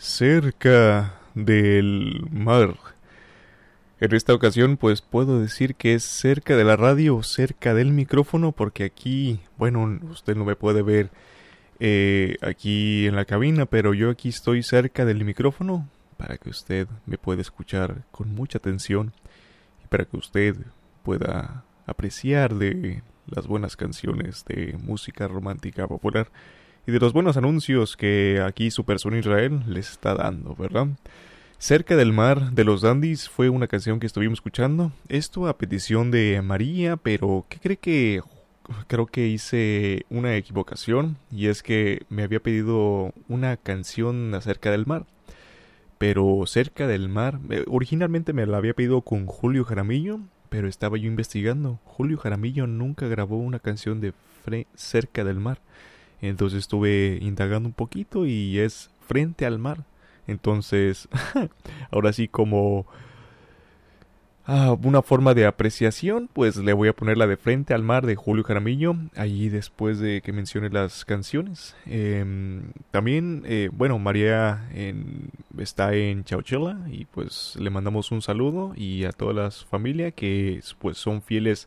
cerca del mar. En esta ocasión pues puedo decir que es cerca de la radio o cerca del micrófono porque aquí, bueno, usted no me puede ver aquí en la cabina, pero yo aquí estoy cerca del micrófono para que usted me pueda escuchar con mucha atención y para que usted pueda apreciar de las buenas canciones de música romántica popular y de los buenos anuncios que aquí su persona Israel les está dando, ¿verdad? Cerca del mar de los Dandies fue una canción que estuvimos escuchando. Esto a petición de María, pero ¿qué cree que? Creo que hice una equivocación y es que me había pedido una canción acerca del mar. Pero cerca del mar, originalmente me la había pedido con Julio Jaramillo, pero estaba yo investigando. Julio Jaramillo nunca grabó una canción de cerca del mar. Entonces estuve indagando un poquito y es frente al mar. Entonces, ahora sí como una forma de apreciación, pues le voy a poner la de Frente al Mar de Julio Jaramillo, ahí después de que mencione las canciones. También, bueno, María está en Chowchilla y pues le mandamos un saludo y a toda la familia que pues son fieles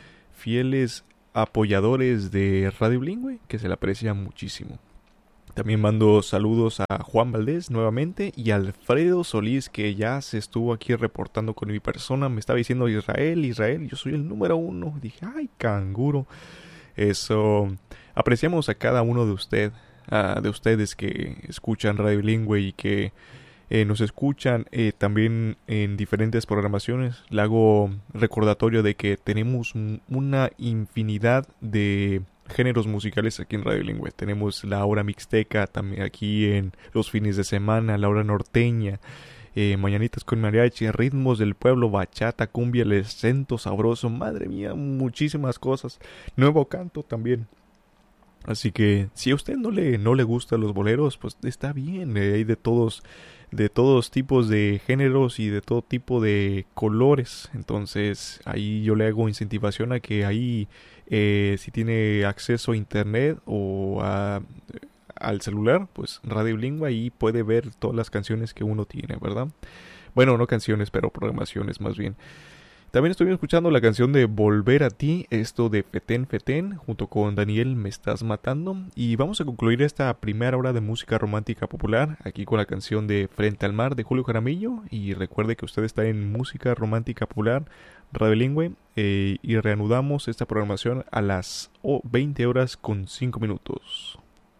apoyadores de Radio Bilingüe, que se le aprecia muchísimo. También mando saludos a Juan Valdés nuevamente y a Alfredo Solís, que ya se estuvo aquí reportando con mi persona. Me estaba diciendo Israel, yo soy el número 1. Dije, ay, canguro. Eso, apreciamos a cada uno de ustedes que escuchan Radio Bilingüe y que nos escuchan también en diferentes programaciones. Le hago recordatorio de que tenemos una infinidad de géneros musicales aquí en Radio Bilingüe. Tenemos la hora mixteca también aquí en los fines de semana, la hora norteña, mañanitas con mariachi, ritmos del pueblo, bachata, cumbia, el acento sabroso, madre mía, muchísimas cosas. Nuevo canto también. Así que si a usted no le gustan los boleros, pues está bien, hay de todos tipos de géneros y de todo tipo de colores. Entonces ahí yo le hago incentivación a que ahí si tiene acceso a internet o al celular, pues Radio Bilingüe ahí puede ver todas las canciones que uno tiene, ¿verdad? Bueno, no canciones, pero programaciones más bien. También estuvimos escuchando la canción de Volver a ti, esto de Fetén Fetén, junto con Daniel Me Estás Matando. Y vamos a concluir esta primera hora de música romántica popular, aquí con la canción de Frente al Mar de Julio Jaramillo. Y recuerde que usted está en música romántica popular, Radio Bilingüe, y reanudamos esta programación a las 20 horas con 5 minutos.